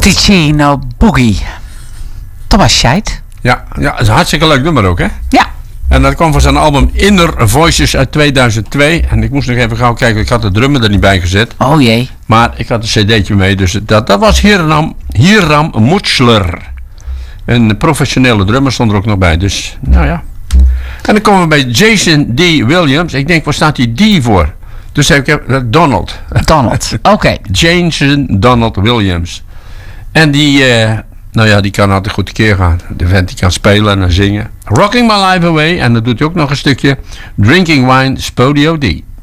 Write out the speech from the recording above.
Ticino Boogie. Thomas Scheid. Ja, dat is een hartstikke leuk nummer ook, hè? Ja. En dat kwam van zijn album Inner Voices uit 2002. En ik moest nog even gauw kijken, ik had de drummer er niet bij gezet. Oh jee. Maar ik had een cd'tje mee, dus dat was Hiram Mutschler. Een professionele drummer stond er ook nog bij, dus nou ja. En dan komen we bij Jason D. Williams. Ik denk, waar staat die D voor? Dus heb ik Donald. Donald, oké. Jason Donald Williams. En die, die kan altijd goed tekeer gaan. De vent die kan spelen en zingen. Rocking My Life Away. En dan doet hij ook nog een stukje Drinking Wine Spodio D.